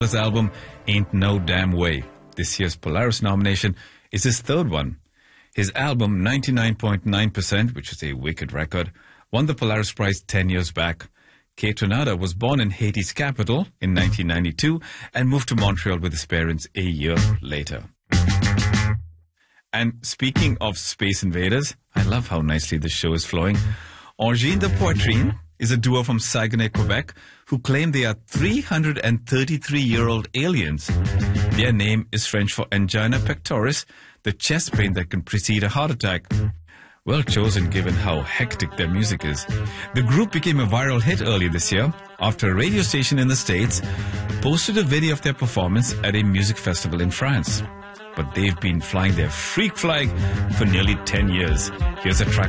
His album Ain't No Damn Way. This year's Polaris nomination is his third one. His album 99.9%, which is a wicked record, won the Polaris Prize 10 years back. Kaytranada was born in Haiti's capital in 1992 and moved to Montreal with his parents a year later. And speaking of Space Invaders, I love how nicely this show is flowing. Angine de Poitrine is a duo from Saguenay, Quebec, who claim they are 333-year-old aliens. Their name is French for angina pectoris, the chest pain that can precede a heart attack. Well chosen given how hectic their music is. The group became a viral hit earlier this year after a radio station in the States posted a video of their performance at a music festival in France. But they've been flying their freak flag for nearly 10 years. Here's a track